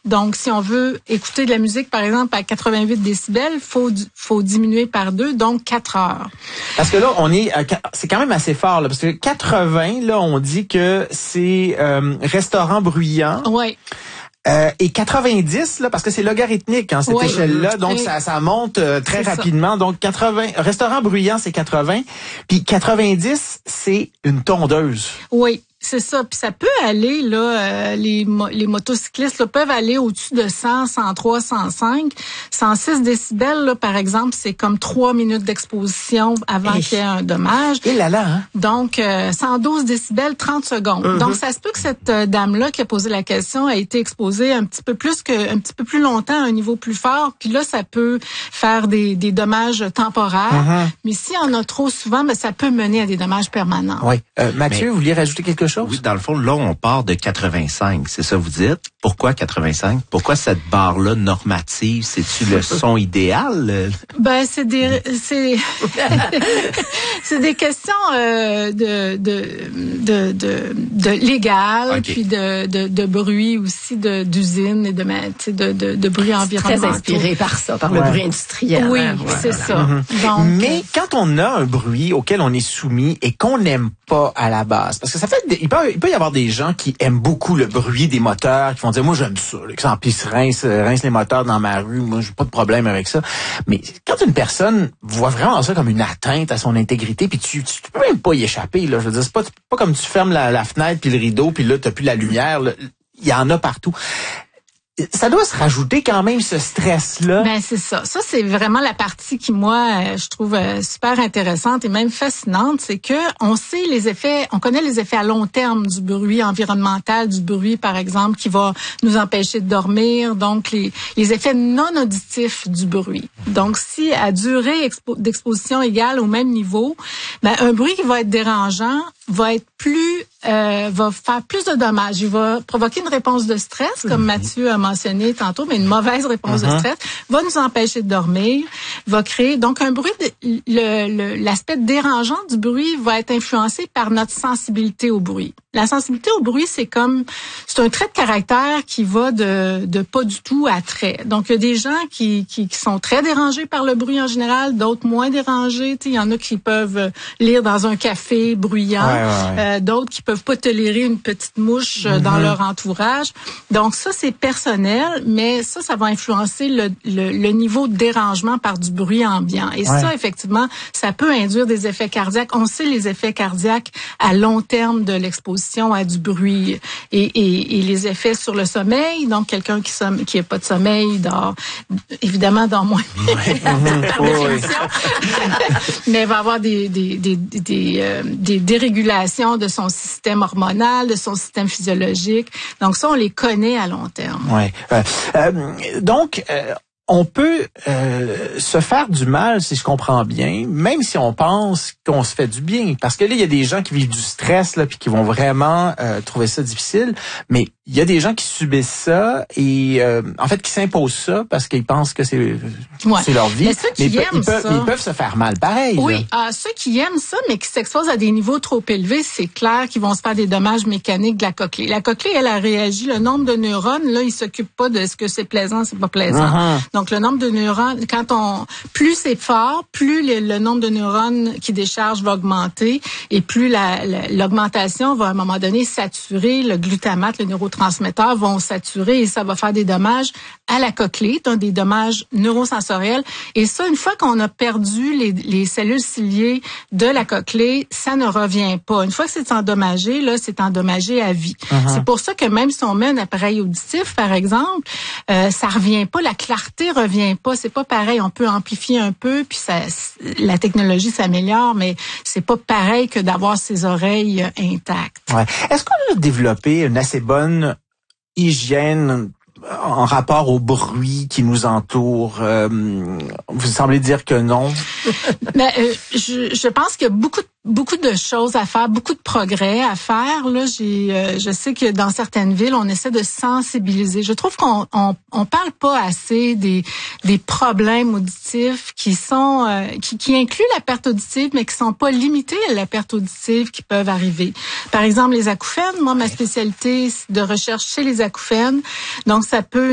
Donc, si on veut écouter de la musique, par exemple, à 88 décibels, faut diminuer par 2, donc 4 heures. Parce que là, c'est quand même assez fort, là, parce que 80, là, on dit que c'est restaurant bruyant. Oui. Et 90, là, parce que c'est logarithmique, hein, cette échelle-là, donc ça monte très rapidement. Ça. Donc 80, restaurant bruyant, c'est 80, puis 90, c'est une tondeuse. Oui. C'est ça. Puis ça peut aller, là, les motocyclistes là, peuvent aller au-dessus de 100, 103, 105. 106 décibels, là, par exemple, c'est comme 3 minutes d'exposition avant qu'il y ait un dommage. Et là, hein? Donc, 112 décibels, 30 secondes. Donc, ça se peut que cette dame-là qui a posé la question a été exposée un petit peu plus longtemps à un niveau plus fort. Puis là, ça peut faire des dommages temporaires. Mais s'il y en a trop souvent, ben, ça peut mener à des dommages permanents. Oui. Mathieu, vous vouliez rajouter quelque chose? Oui, dans le fond, là, on part de 85. C'est ça, vous dites? Pourquoi 85? Pourquoi cette barre-là normative? C'est-tu le son idéal? Ben, c'est des questions de légal, puis de bruit aussi, d'usine et de bruit environnemental. Très inspiré par ça, par le bruit industriel. Oui, c'est ça. Donc, mais quand on a un bruit auquel on est soumis et qu'on n'aime pas à la base, parce que ça fait, il peut y avoir des gens qui aiment beaucoup le bruit des moteurs, qui vont dire, moi j'aime ça, l'exemple, puis rince les moteurs dans ma rue, moi j'ai pas de problème avec ça. Mais quand une personne voit vraiment ça comme une atteinte à son intégrité, puis tu peux même pas y échapper, là. Je veux dire, c'est pas comme tu fermes la fenêtre puis le rideau, puis là t'as plus la lumière, là. Il y en a partout. Ça doit se rajouter quand même ce stress-là. Ben c'est ça. Ça c'est vraiment la partie qui moi je trouve super intéressante et même fascinante, c'est que on connaît les effets à long terme du bruit environnemental, du bruit par exemple qui va nous empêcher de dormir, donc les effets non auditifs du bruit. Donc si à durée d'exposition égale au même niveau, ben un bruit qui va être dérangeant va faire plus de dommages. Il va provoquer une réponse de stress, comme Mathieu a mentionné tantôt, mais une mauvaise réponse de stress, va nous empêcher de dormir, va créer, donc un bruit, l'aspect dérangeant du bruit va être influencé par notre sensibilité au bruit. La sensibilité au bruit, c'est un trait de caractère qui va de pas du tout à très. Donc, il y a des gens qui sont très dérangés par le bruit en général, d'autres moins dérangés. Il y en a qui peuvent lire dans un café bruyant. D'autres qui peuvent pas tolérer une petite mouche dans leur entourage. Donc ça, c'est personnel, mais ça va influencer le niveau de dérangement par du bruit ambiant. Et ça, effectivement, ça peut induire des effets cardiaques. On sait les effets cardiaques à long terme de l'exposition à du bruit et les effets sur le sommeil. Donc quelqu'un qui n'a pas de sommeil dort moins par définition, mais va avoir des dérégulations de son système hormonal, de son système physiologique. Donc ça, on les connaît à long terme. Ouais. Donc, on peut se faire du mal, si je comprends bien, même si on pense qu'on se fait du bien. Parce que là, il y a des gens qui vivent du stress, là, puis qui vont vraiment trouver ça difficile. Mais il y a des gens qui subissent ça et en fait qui s'imposent ça parce qu'ils pensent que c'est leur vie. Mais ceux qui aiment ça, ils peuvent se faire mal, pareil. Oui, ceux qui aiment ça, mais qui s'exposent à des niveaux trop élevés, c'est clair qu'ils vont se faire des dommages mécaniques de la cochlée. La cochlée, elle a réagi. Le nombre de neurones, là, il s'occupe pas de ce que c'est plaisant, c'est pas plaisant. Donc, le nombre de neurones, plus c'est fort, plus le nombre de neurones qui déchargent va augmenter et plus l'augmentation va à un moment donné saturer le glutamate, le neurotransmetteur vont saturer et ça va faire des dommages à la cochlée, donc des dommages neurosensoriels. Et ça, une fois qu'on a perdu les cellules ciliées de la cochlée, ça ne revient pas. Une fois que c'est endommagé, là, c'est endommagé à vie. C'est pour ça que même si on met un appareil auditif, par exemple, ça revient pas, la clarté revient pas, c'est pas pareil. On peut amplifier un peu, puis la technologie s'améliore, mais c'est pas pareil que d'avoir ses oreilles intactes. Ouais. Est-ce qu'on a développé une assez bonne hygiène en rapport au bruit qui nous entoure? Vous semblez dire que non. Mais je pense qu'il y a beaucoup de choses à faire, beaucoup de progrès à faire. Là, je sais que dans certaines villes, on essaie de sensibiliser. Je trouve qu'on parle pas assez des problèmes auditifs qui sont qui incluent la perte auditive, mais qui sont pas limités à la perte auditive qui peuvent arriver. Par exemple, les acouphènes. Moi, ma spécialité, c'est de recherche chez les acouphènes. Donc, ça peut